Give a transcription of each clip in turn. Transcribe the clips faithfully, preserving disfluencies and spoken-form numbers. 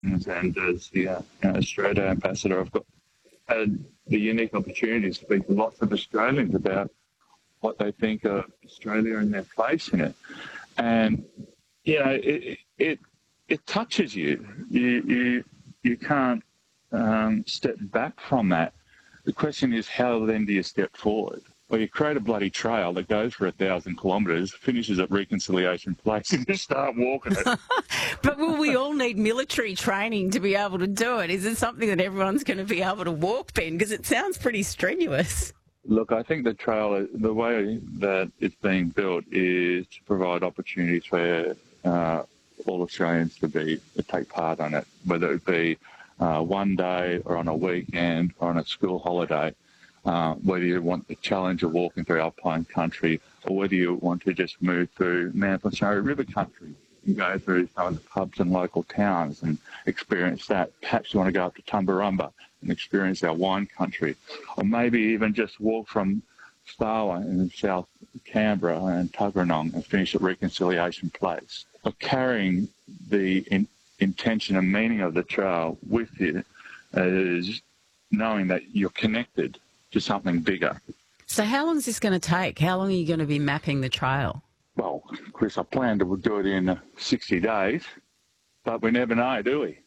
and as the uh, you know, Australia ambassador, I've got had the unique opportunity to speak to lots of Australians about what they think of Australia and their place in it. And, you know, it it, it touches you. You you, you can't um, step back from that. The question is, how then do you step forward? Well, you create a bloody trail that goes for a thousand kilometres, finishes at Reconciliation Place, and just start walking it. But will we all need military training to be able to do it? Is it something that everyone's going to be able to walk, Ben? Because it sounds pretty strenuous. Look, I think the trail, the way that it's being built is to provide opportunities for uh, all Australians to be to take part on it, whether it be uh, one day or on a weekend or on a school holiday. Uh, whether you want the challenge of walking through alpine country or whether you want to just move through Mount Maunachie River country and go through some of the pubs and local towns and experience that. Perhaps you want to go up to Tumbarumba and experience our wine country, or maybe even just walk from Starwa in South Canberra and Tuggeranong and finish at Reconciliation Place. But carrying the in, intention and meaning of the trail with you is knowing that you're connected to something bigger. So how long is this going to take? How long are you going to be mapping the trail? Well, Chris, I plan to do it in sixty days, but we never know, do we?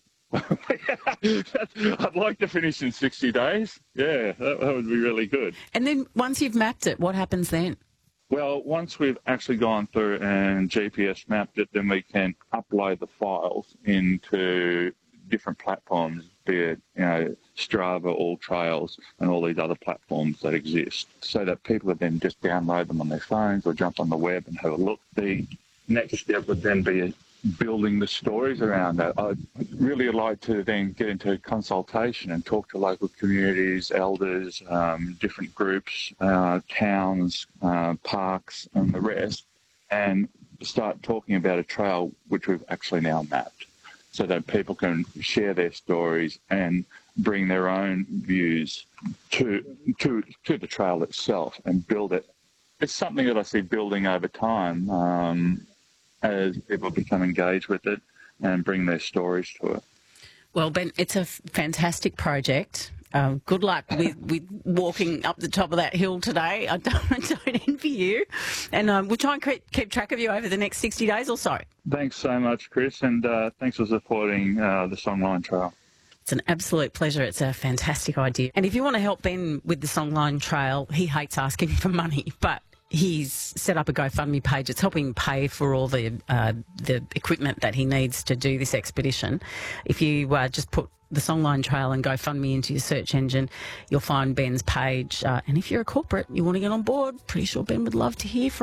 I'd like to finish in sixty days. Yeah, that, that would be really good. And then once you've mapped it, what happens then? Well, once we've actually gone through and G P S mapped it, then we can upload the files into different platforms, be it, you know, Strava, All Trails, and all these other platforms that exist, so that people would then just download them on their phones or jump on the web and have a look. The next step would then be building the stories around that. I'd really like to then get into consultation and talk to local communities, elders, um, different groups, uh, towns, uh, parks, and the rest, and start talking about a trail which we've actually now mapped, so that people can share their stories and bring their own views to to to the trail itself and build it. It's something that I see building over time um, as people become engaged with it and bring their stories to it. Well, Ben, it's a f- fantastic project. Um, good luck with, with walking up the top of that hill today. I don't, I don't envy you. And um, we'll try and keep, keep track of you over the next sixty days or so. Thanks so much, Chris, and uh, thanks for supporting uh, the Songline Trail. It's an absolute pleasure. It's a fantastic idea. And if you want to help Ben with the Songline Trail, he hates asking for money, but he's set up a GoFundMe page. It's helping pay for all the uh, the equipment that he needs to do this expedition. If you uh, just put the Songline Trail and GoFundMe into your search engine, you'll find Ben's page. Uh, and if you're a corporate, you want to get on board, pretty sure Ben would love to hear from